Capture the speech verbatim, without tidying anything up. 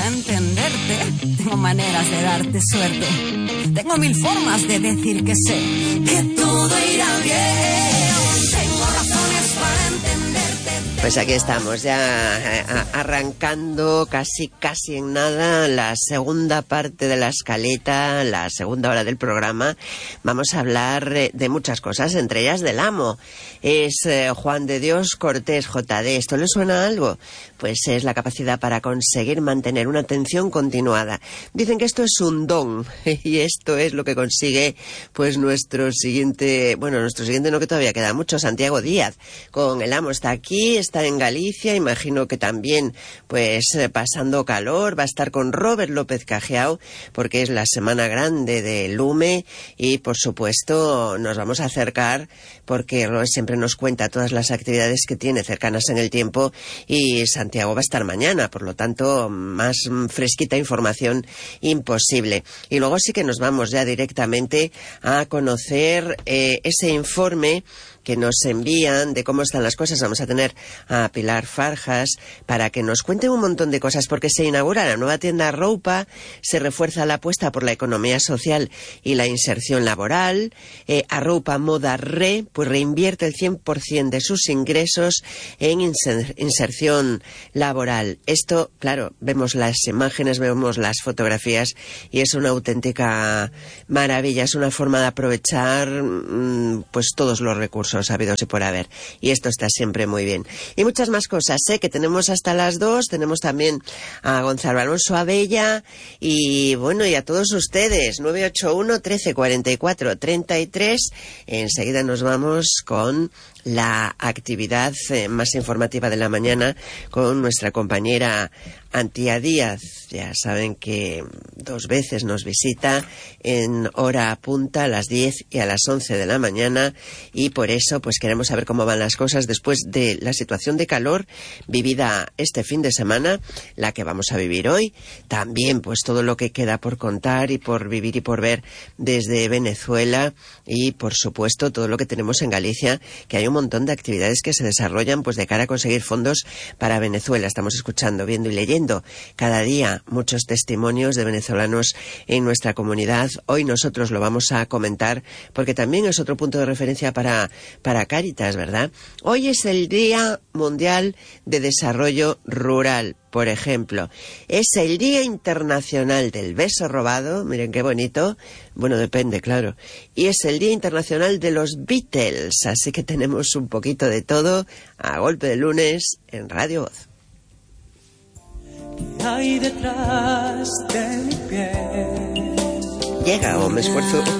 para entenderte. Tengo maneras de darte suerte. Tengo mil formas de decir que sé que todo irá bien. Tengo razones para entenderte. Pues aquí estamos ya arrancando casi casi en nada la segunda parte de la escaleta, la segunda hora del programa. Vamos a hablar de muchas cosas, entre ellas del amo. Es eh, Juan de Dios Cortés, J D. ¿Esto le suena a algo? Pues es la capacidad para conseguir mantener una atención continuada. Dicen que esto es un don y esto es lo que consigue pues nuestro siguiente, bueno, nuestro siguiente no, que todavía queda mucho, Santiago Díaz. Con el amo está aquí, está en Galicia, imagino que también pues pasando calor. Va a estar con Robert López Cajiao porque es la semana grande de Lume y por supuesto nos vamos a acercar porque Robert siempre nos cuenta todas las actividades que tiene cercanas en el tiempo y Santiago va a estar mañana, por lo tanto más fresquita información imposible. Y luego sí que nos vamos ya directamente a conocer eh, ese informe que nos envían de cómo están las cosas. Vamos a tener a Pilar Farjas para que nos cuente un montón de cosas, porque se inaugura la nueva tienda Roupa, se refuerza la apuesta por la economía social y la inserción laboral. Eh, Arroupa Moda Re, pues reinvierte el cien por ciento de sus ingresos en inser inserción laboral. Esto, claro, vemos las imágenes, vemos las fotografías y es una auténtica maravilla, es una forma de aprovechar mmm, pues todos los recursos habidos y por haber, y esto está siempre muy bien. Y muchas más cosas, ¿eh? Que tenemos hasta las dos. Tenemos también a Gonzalo Alonso Abella y bueno, y a todos ustedes. Nueve ocho uno, trece, cuarenta y cuatro, treinta y tres. Enseguida nos vamos con la actividad eh, más informativa de la mañana con nuestra compañera Antía Díaz. Ya saben que dos veces nos visita en hora punta, a las diez y a las once de la mañana, y por eso pues queremos saber cómo van las cosas después de la situación de calor vivida este fin de semana, la que vamos a vivir hoy. También pues todo lo que queda por contar y por vivir y por ver desde Venezuela, y por supuesto todo lo que tenemos en Galicia, que hay un montón de actividades que se desarrollan pues de cara a conseguir fondos para Venezuela. Estamos escuchando, viendo y leyendo cada día muchos testimonios de venezolanos en nuestra comunidad. Hoy nosotros lo vamos a comentar porque también es otro punto de referencia para, para Cáritas, ¿verdad? Hoy es el Día Mundial de Desarrollo Rural, por ejemplo. Es el Día Internacional del Beso Robado, miren qué bonito, bueno, depende, claro. Y es el Día Internacional de los Beatles, así que tenemos un poquito de todo a golpe de lunes en Radio Voz. ¿Qué hay detrás de mi piel? Llega, o me esfuerzo